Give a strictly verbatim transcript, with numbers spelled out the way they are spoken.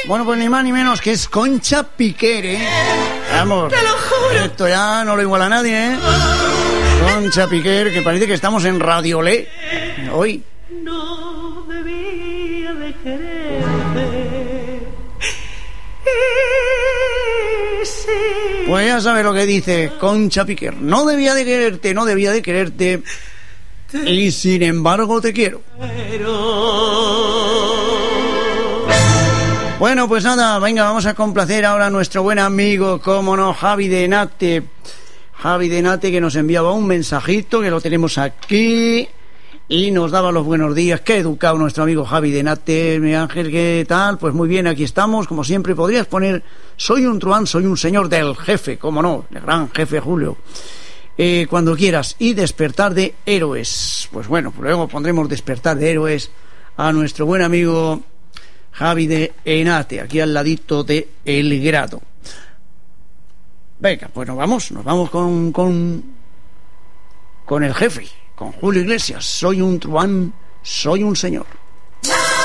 Bueno, pues ni más ni menos que es Concha Piquer, ¿eh? Vamos, te lo juro. Esto ya no lo iguala a nadie, ¿eh? Concha Piquer, que parece que estamos en Radio Le hoy. No debía de quererte. Y sí. Pues ya sabes lo que dice Concha Piquer. No debía de quererte, no debía de quererte. Y sin embargo te quiero. Bueno, pues nada, venga, vamos a complacer ahora a nuestro buen amigo, cómo no, Javi de Nate. Javi de Nate, que nos enviaba un mensajito, que lo tenemos aquí, y nos daba los buenos días. Qué educado nuestro amigo Javi de Nate, mi Ángel, ¿qué tal? Pues muy bien, aquí estamos, como siempre. Podrías poner, soy un truán, soy un señor del jefe, cómo no, el gran jefe Julio. Eh, cuando quieras, y Despertar de Héroes. Pues bueno, pues luego pondremos Despertar de Héroes a nuestro buen amigo Javi de Enate, aquí al ladito de El Grado. Venga, pues nos vamos, nos vamos con, con, con el jefe, con Julio Iglesias. Soy un truán, soy un señor.